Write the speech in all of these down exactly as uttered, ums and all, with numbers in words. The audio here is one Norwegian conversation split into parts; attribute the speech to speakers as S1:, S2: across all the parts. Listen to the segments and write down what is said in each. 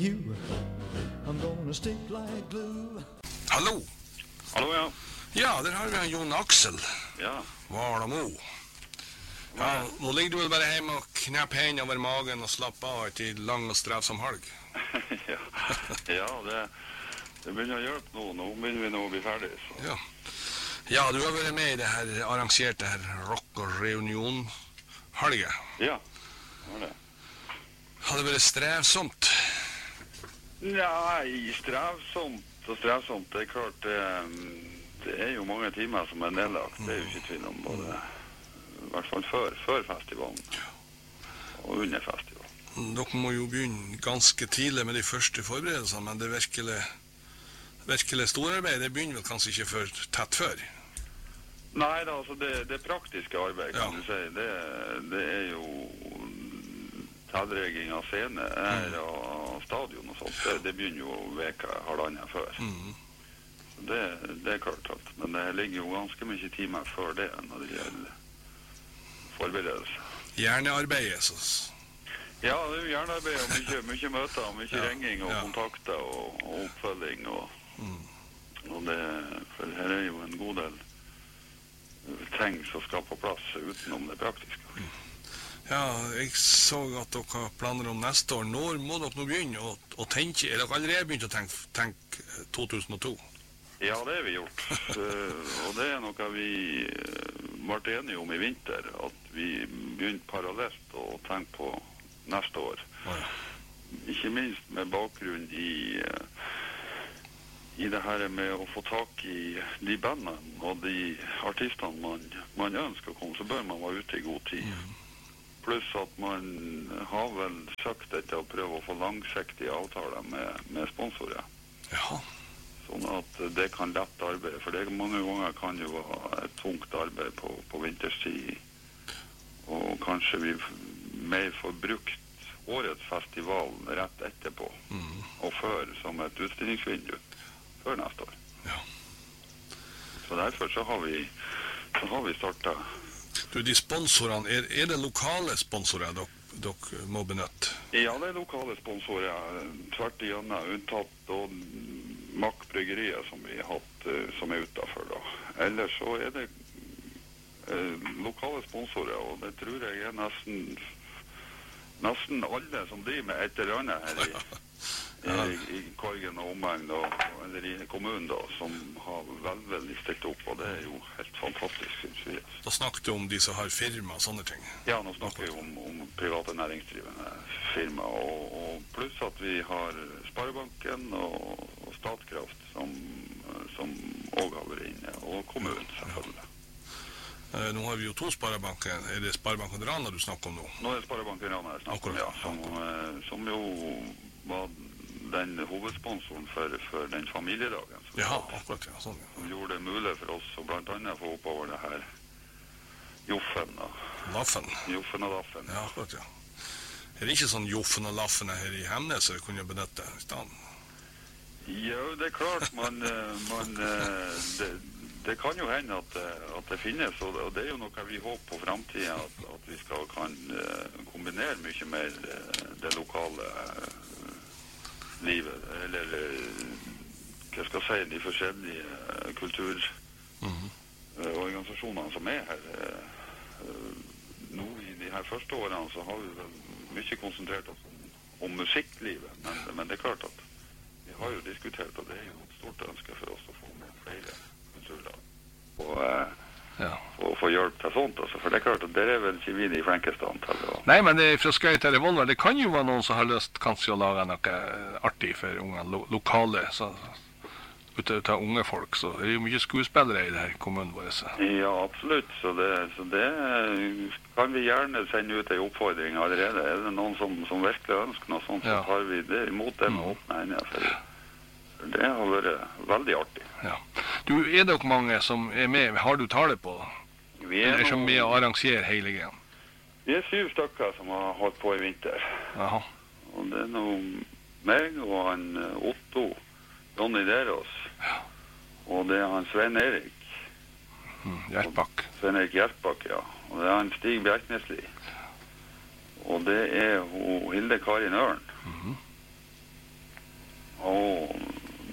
S1: You, I'm gonna stick like glue.
S2: Hallo.
S3: Hallo, ja.
S2: Ja, der har vi en Jon Aksel.
S3: Ja.
S2: Valamo. Ja, nå ligger du vel bare hjemme og knep hendene over magen og slapper av etter lang og strevsom helg.
S3: ja, ja det, det begynner å hjelpe nå. Nå begynner vi nå å bli ferdig. Så.
S2: Ja. ja, du har vært med i det her arrangerte her rock- og reunion-helge.
S3: Ja, det var det.
S2: Har det vært strevsomt?
S3: Nei, strevsomt og strevsomt. Det er klart, det, det er jo mange timer som er nedlagt. Det er jo ikke tvil om både, i hvert fall før, før festivalen og under festivalen.
S2: Dere må jo begynne ganske tidlig med de første forberedelsene, men det virkelig, virkelig storarbeid, det begynner vel kanskje ikke før tett før?
S3: Nei da, altså det, det praktiske arbeid, kan
S2: ja.
S3: du si, det, det er jo tilregging av scene her mm. og stadion og sånt. Det, det begynner jo veka halvandet før. Mm. Det, det er klart alt. Men det ligger jo ganske mye timer før det når det gjelder forberedelse.
S2: Hjernearbeidet, så...
S3: Ja, det er jo hjernearbeid og mye, mye møter, og mye ja. ringing og
S2: ja.
S3: kontakter og, og oppfølging. Og, mm. og det, for her er jo en god del ting som skal på plass utenom det praktiske.
S2: Mm. Ja, jeg så at dere har planer om neste år. Når må dere nå begynne å, å tenke? Er dere allerede begynt å tenke, tenke to tusen og to?
S3: Ja, det har vi gjort. uh, og det er noe vi ble enige om i vinter, at vi begynte parallelt å tenke på neste år.
S2: Ah, ja.
S3: Ikke minst med bakgrunn i, uh, i det her med å få tak i de bandene og de artistene man, man ønsker å komme, så bør man være ute i god tid. Mm. Pluss at man har vel søkt etter å prøve å få langsiktige avtaler med, med sponsorer.
S2: Ja.
S3: Sånn at det kan lette arbeidet, for det mange ganger kan jo være et tungt arbeid på, på vinterstid. Og kanskje vi mer får brukt årets festival rett etterpå, mm. og før som et utstillingsvindu, før neste år.
S2: Ja.
S3: Så derfor så har vi, så har vi startet.
S2: Du, de sponsorene, er, er det lokale sponsorer dere, dere må benytte?
S3: Ja, det er lokale sponsorer, tvert igjennom, unntatt og Mack Bryggeriet som vi har hatt, som er utenfor da. Ellers så er det eh, lokale sponsorer, og det tror jeg er nesten, nesten alle som driver med et eller annet her i, ja. i, i Korgen og omegn, eller i kommunen da, som har veldig stilt opp, og det er jo helt fantastisk, synes vi.
S2: Da snakker du om de som har firma og sånne ting?
S3: Ja, nå snakker vi om, om private næringsdrivende firma, og, og pluss at vi har Sparebanken og, og Statkraft som, som også har vært inne, og kommunen selvfølgelig.
S2: Ja. Nå har vi jo to Sparebanker. Er det Sparebanken Rana du snakker om nå?
S3: Nå er det Sparebanken Rana jeg snakker om, ja, som, som jo var den hovedsponsoren for, for den familiedagen.
S2: Ja, akkurat, ja. Sånn, ja.
S3: Som gjorde det mulig for oss å blant annet få oppover det her Joffen og...
S2: Laffen.
S3: Joffen og Laffen.
S2: Ja, akkurat, ja. Er det ikke sånn Joffen og Laffen her i Hemnes som vi kunne benytte i stedet?
S3: Ja, det er klart, man, man det, det kan jo hende at, at det finnes, og det, og det er jo noe vi håper på fremtiden, at, at vi skal kan kombinere mye mer det lokale livet, eller hva skal jeg si, de forskjellige kulturorganisasjonene mm-hmm. som er her. Nå i de her første årene så har vi vel mye konsentrert oss om, om musikklivet, men, men det er klart at vi har jo diskutert, og det er jo et stort ønske for oss å få med flere kulturlag og ja. Og få hjelp til sånt, altså. For det er klart at det er vel ikke vi i flenkeste antall. Og... Nei,
S2: men det er fra Skøy til Revolver, det kan jo være noen som har lyst kanskje å lage noe artig for unge, lo lokale, så, ut av unge folk, så det er jo mye skuespillere i det her kommunen vår. Så.
S3: Ja, absolutt, så det, så det kan vi gjerne sende ut en oppfordring allerede. Er det noen som, som virkelig ønsker noe sånt, ja. Så tar vi det imot det med åpne hender, for det har vært veldig artig.
S2: Ja. Du, er det mange som er med? Har du tallet på?
S3: Vi er,
S2: er som med å arrangere hele greien?
S3: Vi er syv stykker som har holdt på i vinter.
S2: Aha.
S3: Og det er noe meg og han Otto, Johnny Deros, ja. Og det er han Svein Erik.
S2: Mm, Hjertbakk.
S3: Svein Erik Hjertbakk, ja. Og det er han Stig Bjerknesli. Og det er hun Hilde Karin Ørn.
S2: Mhm.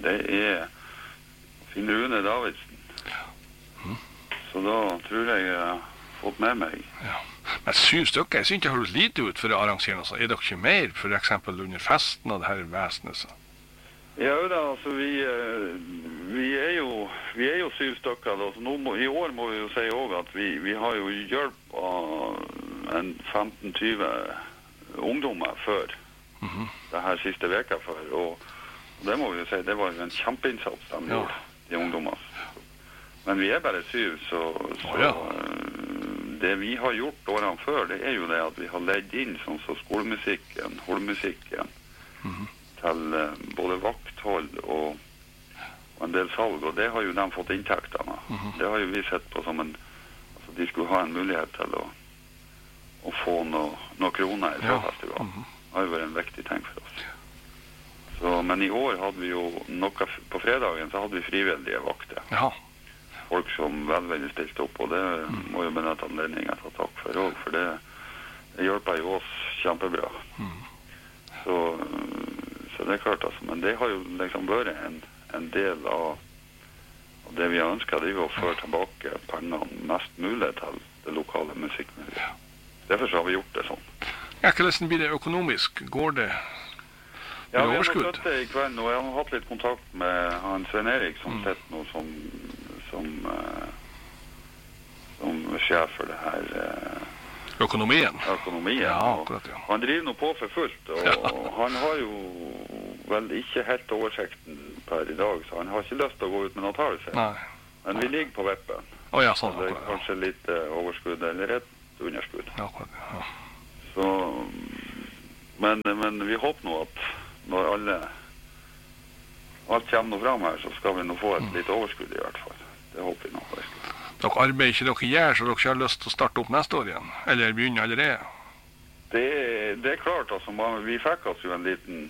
S3: det er Finn Rune Davidsen.
S2: Mm.
S3: Så da tror jeg jeg har fått med meg.
S2: Ja. Men syns dere, jeg synes det høres lite ut for å arrangere noe, så er dere ikke mer for eksempel under festen av det her vesenet? Så?
S3: Ja, da, altså vi, vi er jo vi er jo syv stykker da, så nå må, i år må vi jo si også at vi, vi har jo hjelp av en femten til tjue ungdommer før
S2: mm-hmm.
S3: det her siste veka før, og, og det må vi jo si, det var jo en kjempeinnsats de gjorde, ja. De ungdommer. Men vi er bare syv, så, så
S2: oh, ja.
S3: Det vi har gjort årene før, det er jo det at vi har ledd inn sånn som så skolemusikken, holdmusikken,
S2: mm-hmm.
S3: til uh, både vakthold og, og en del salg, og det har jo de fått inntektene.
S2: Mm-hmm.
S3: Det har jo vi sett på som en, altså de skulle ha en mulighet til å, å få noen noe kroner i
S2: ja.
S3: festivalen.
S2: Mm-hmm.
S3: Det har jo vært en viktig ting for oss. Så, men i år hadde vi jo noe, på fredagen så hadde vi frivillige vakter.
S2: Ja.
S3: Folk som velvillig stilte opp, og det mm. må jo benytte anledningen til å takke for også, for det, det hjelper jo oss kjempebra.
S2: Mm.
S3: Så, så det er klart, altså, men det har jo liksom vært en, en del av, av det vi har ønsket, det er jo å føre tilbake pengene mest mulig til det lokale musikkmiljøet. Derfor så har vi gjort det sånn.
S2: Ja, hvordan blir det økonomisk? Går det
S3: ja, vi har
S2: overskudd?
S3: hatt det i kveld, og jeg har hatt litt kontakt med han Svein Erik, som mm. sett noe som som, uh, som sjef for det her uh,
S2: økonomien.
S3: økonomien.
S2: Ja, akkurat, ja.
S3: Han driver nå på for fullt, og ja. Han har jo vel ikke helt oversikten per i dag, så han har ikke lyst til å gå ut med noe tall. Men vi ligger på vippen.
S2: Oh, ja, sånn,
S3: det er
S2: akkurat,
S3: kanskje
S2: ja.
S3: litt uh, overskudd eller et underskudd.
S2: Ja, akkurat, ja.
S3: Så, men, men vi håper nå at når alle alt kommer nå frem her, så skal vi nå få et mm. litt overskudd i hvert fall. Det håper vi nå.
S2: Dere arbeider ikke dere gjør, så dere ikke har lyst til å starte opp neste år igjen? Eller begynne allerede?
S3: Det, det er klart, altså. Man, vi fikk oss jo en liten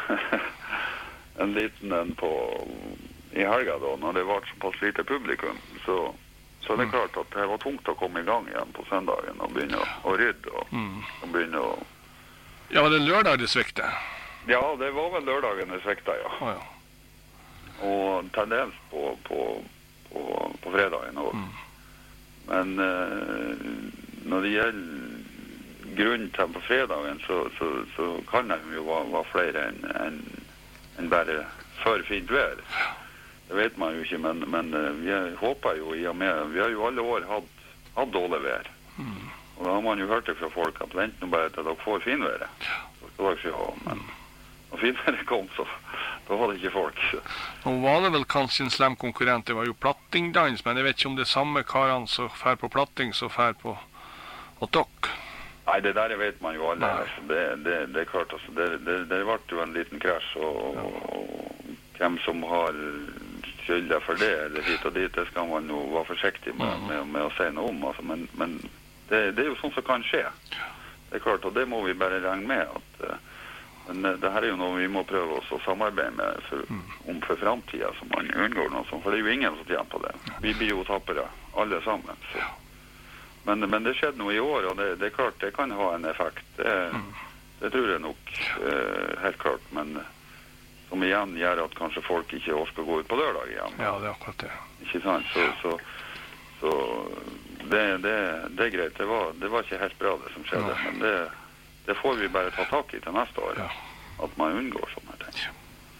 S3: en liten en på i helga da, når det var såpass lite publikum. Så, så det er klart at det var tungt å komme i gang igjen på søndagen og begynne å, å rydde og,
S2: mm.
S3: og begynne å...
S2: Ja, var det lørdag det sviktet?
S3: Ja, det var vel lørdagen det sviktet, ja.
S2: Oh, ja.
S3: Og til dels på, på, på, på fredagen også. Mm. Men uh, når det gjelder grunnen til på fredagen, så, så, så kan det jo være, være flere enn en, en bare for fint vær. Det vet man jo ikke, men, men uh, vi håper jo i og med, vi har jo alle år hatt, hatt dårlig vær. Mm. Og da har man jo hørt det fra folk at vent nå bare til dere får finværet. Så skal dere se, men når finværet kom, så da var det ikke folk.
S2: Nå var det vel kanskje en slem konkurrent, det var jo plattingdans, men jeg vet ikke om det er samme karene som fær på platting, som fær på og dere.
S3: Nei, det der vet man jo alle. Altså. Det, det, det er klart, altså. Det, det, det ble jo en liten krasj, og, ja. og hvem som har skylda for det, eller hit og dit, det skal man jo være forsiktig med, mm. med, med å si noe om. Altså. Men, men det, det er jo sånn som kan skje. Det er klart, og det må vi bare regne med at uh, men det her er jo noe vi må prøve oss å samarbeide med for, mm. om for fremtiden, så man unngår noe sånt, for det er jo ingen som tjener på det. Vi blir jo tappere, alle sammen. Så. Men, men det skjedde noe i år, og det, det er klart det kan ha en effekt. Det, mm. det tror jeg nok eh, helt klart, men som igjen gjør at kanskje folk ikke orker gå ut på lørdag igjen.
S2: Ja, det er akkurat det.
S3: Ikke sant? Så, så, så det, det, det er greit. Det var, det var ikke helt bra det som skjedde, Nei. men det Det får vi bare ta tak i til neste år, ja. At man unngår sånne ting. Ja.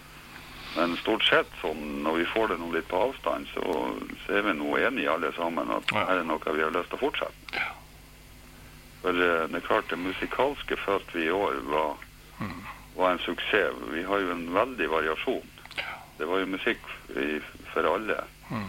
S3: Men stort sett, sånn, når vi får det noe litt på avstand, så, så er vi nå enige alle sammen at ja. Her er noe vi har lyst til å fortsette. Ja. For uh, det er klart, det musikalske følt vi i år var, mm. var en suksess. Vi har jo en veldig variasjon. Ja. Det var jo musikk i, for alle. Mm.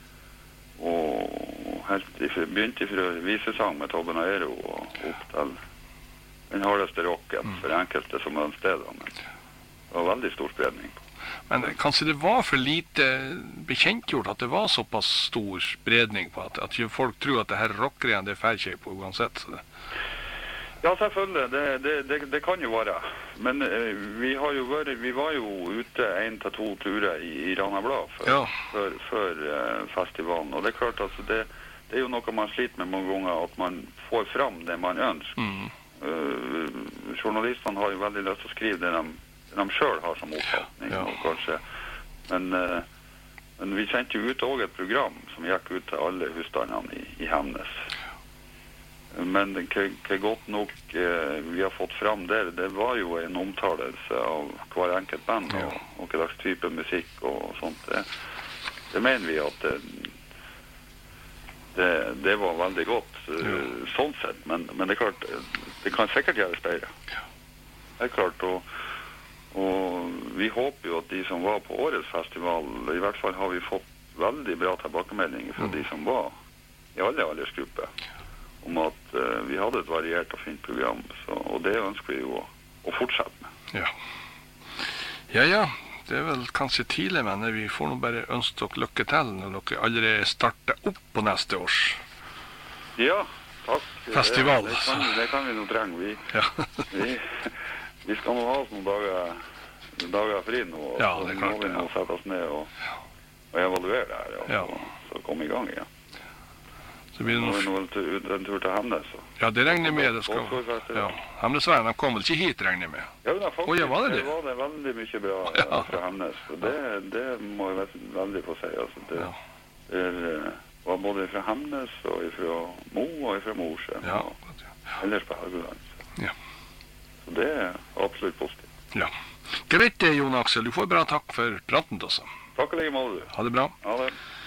S3: Og helt, begynte fra visesang med Tobben og Aero og opp til den hardeste rocken mm. for enkelte som ønsker det, men det var veldig stor spredning på.
S2: Men kanskje det var for lite bekjentgjort at det var såpass stor spredning på at, at folk tror at det her rocker igjen, det er færkjøy på uansett. Så det.
S3: Ja, selvfølgelig, det, det, det, det kan jo være. Men eh, vi, har jo vært, vi var jo ute en til to turer i, i Rana Blad før,
S2: ja.
S3: før, før eh, festivalen, og det er klart, altså, det, det er jo noe man sliter med mange ganger, at man får fram det man ønsker. Mm. Uh, journalistene har jo veldig lyst til å skrive det de, det de selv har som oppfatning, ja. Og kanskje Men, eh, men vi sendte jo ut også et program som gikk ut til alle husstandene i, i Hemnes. Men hva godt nok eh, vi har fått fram der, det var jo en omtalelse av hver enkelt band og, og hva slags type musikk og sånt. Det, det mener vi at det, det, det var veldig godt, uh, sånn sett. Men, men det er klart, det kan sikkert gjøres bedre. Det er klart, og, og vi håper jo at de som var på årets festival, i hvert fall har vi fått veldig bra tilbakemeldinger fra mm. de som var i alle aldersgrupper, om at uh, vi hadde et variert og fint program, så, og det ønsker vi jo å, å fortsette med.
S2: Ja. Ja, ja, det er vel kanskje tidlig, men vi får nå bare ønske dere lykke til når dere allerede starter opp på neste års
S3: ja, takk.
S2: festival.
S3: Det, det, kan, det kan vi nå trenge. Vi,
S2: ja.
S3: vi, vi skal nå ha oss noen dager, dager fri nå, og
S2: ja, det er klart,
S3: må vi nå
S2: ja.
S3: sette oss ned og, og evaluere det her, og
S2: ja.
S3: så, så komme i gang igjen.
S2: Så blir det noe...
S3: Nå er det en tur til Hemnes. Så.
S2: Ja, det regner jeg med. Det skal... Ja. Hemnesveien, de kommer ikke hit, regner jeg med.
S3: Ja, men faktisk,
S2: oh, ja, var det, det?
S3: det var det veldig mye bra
S2: ja.
S3: fra Hemnes. Og det, det må jeg veldig få si. Altså, det,
S2: ja.
S3: det er, var både fra Hemnes og fra Mo og fra Mosjøen.
S2: Ja.
S3: Og ellers på Helgeland. Så.
S2: Ja.
S3: så det er absolutt positivt.
S2: Ja. Greit det, Jon Aksel. Du får bra takk for praten, også.
S3: Takk og like måte, du.
S2: Ha det bra.
S3: Ha det.